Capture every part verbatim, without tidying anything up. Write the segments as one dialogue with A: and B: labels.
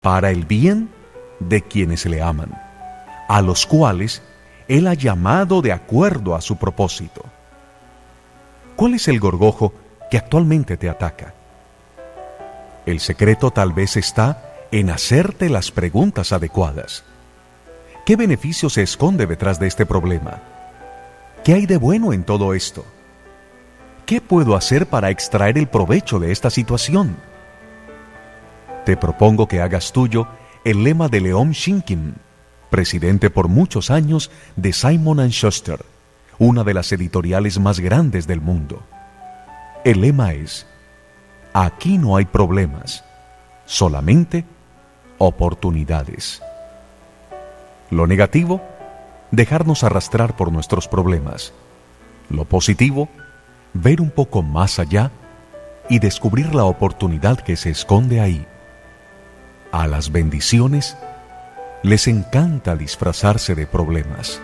A: para el bien de quienes le aman, a los cuales Él ha llamado de acuerdo a su propósito. ¿Cuál es el gorgojo que actualmente te ataca? El secreto tal vez está en hacerte las preguntas adecuadas. ¿Qué beneficio se esconde detrás de este problema? ¿Qué hay de bueno en todo esto? ¿Qué puedo hacer para extraer el provecho de esta situación? Te propongo que hagas tuyo el lema de Leon Shinkin, presidente por muchos años de Simon and Schuster, una de las editoriales más grandes del mundo. El lema es: aquí no hay problemas, solamente oportunidades. Lo negativo, dejarnos arrastrar por nuestros problemas. Lo positivo, ver un poco más allá y descubrir la oportunidad que se esconde ahí. A las bendiciones les encanta disfrazarse de problemas.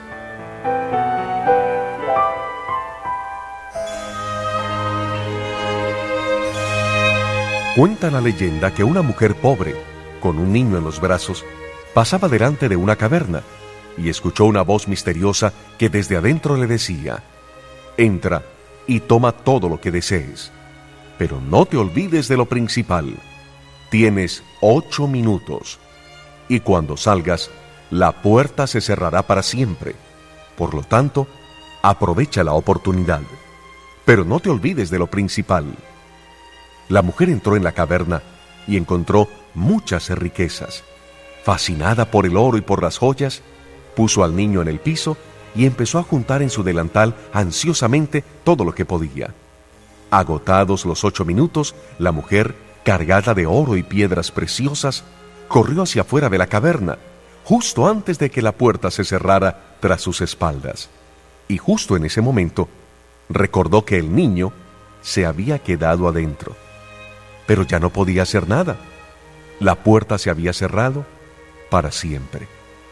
A: Cuenta la leyenda que una mujer pobre, con un niño en los brazos, pasaba delante de una caverna y escuchó una voz misteriosa que desde adentro le decía: entra y toma todo lo que desees, pero no te olvides de lo principal. Tienes ocho minutos, y cuando salgas, la puerta se cerrará para siempre. Por lo tanto, aprovecha la oportunidad, pero no te olvides de lo principal. La mujer entró en la caverna y encontró muchas riquezas. Fascinada por el oro y por las joyas, puso al niño en el piso y empezó a juntar en su delantal ansiosamente todo lo que podía. Agotados los ocho minutos, la mujer, cargada de oro y piedras preciosas, corrió hacia afuera de la caverna, justo antes de que la puerta se cerrara tras sus espaldas. Y justo en ese momento, recordó que el niño se había quedado adentro. Pero ya no podía hacer nada. La puerta se había cerrado para siempre.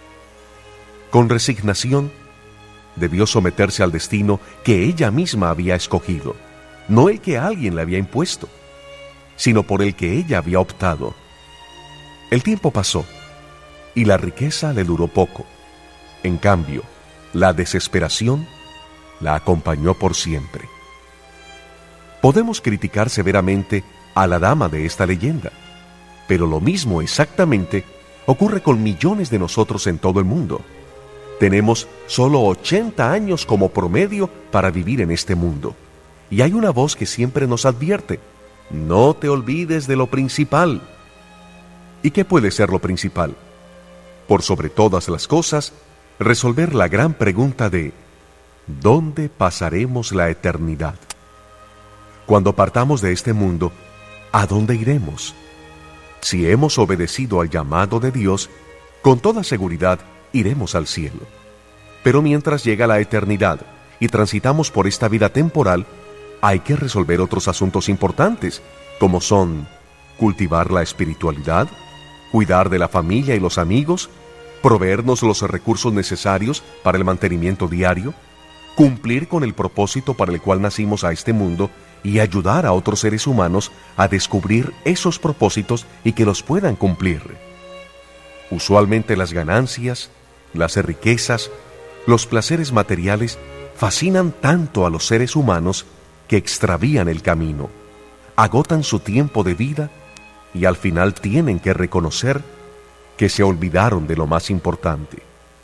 A: Con resignación, debió someterse al destino que ella misma había escogido, no el que alguien le había impuesto, sino por el que ella había optado. El tiempo pasó, y la riqueza le duró poco. En cambio, la desesperación la acompañó por siempre. Podemos criticar severamente a la dama de esta leyenda, pero lo mismo exactamente ocurre con millones de nosotros en todo el mundo. Tenemos solo ochenta años como promedio para vivir en este mundo, y hay una voz que siempre nos advierte: no te olvides de lo principal. ¿Y qué puede ser lo principal? Por sobre todas las cosas, resolver la gran pregunta de ¿dónde pasaremos la eternidad? Cuando partamos de este mundo, ¿a dónde iremos? Si hemos obedecido al llamado de Dios, con toda seguridad iremos al cielo. Pero mientras llega la eternidad y transitamos por esta vida temporal, hay que resolver otros asuntos importantes, como son cultivar la espiritualidad, cuidar de la familia y los amigos, proveernos los recursos necesarios para el mantenimiento diario, cumplir con el propósito para el cual nacimos a este mundo y ayudar a otros seres humanos a descubrir esos propósitos y que los puedan cumplir. Usualmente las ganancias, las riquezas, los placeres materiales fascinan tanto a los seres humanos que extravían el camino, agotan su tiempo de vida y al final tienen que reconocer que se olvidaron de lo más importante.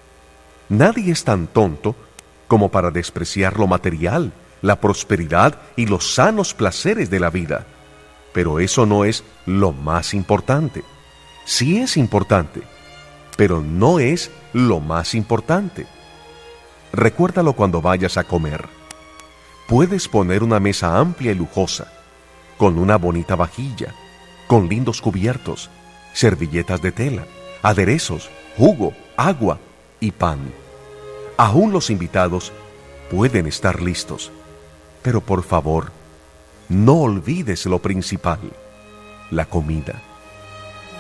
A: Nadie es tan tonto como para despreciar lo material, la prosperidad y los sanos placeres de la vida, pero eso no es lo más importante. Sí es importante, pero no es lo más importante. Recuérdalo cuando vayas a comer. Puedes poner una mesa amplia y lujosa, con una bonita vajilla, con lindos cubiertos, servilletas de tela, aderezos, jugo, agua y pan. Aún los invitados pueden estar listos, pero por favor, no olvides lo principal, la comida.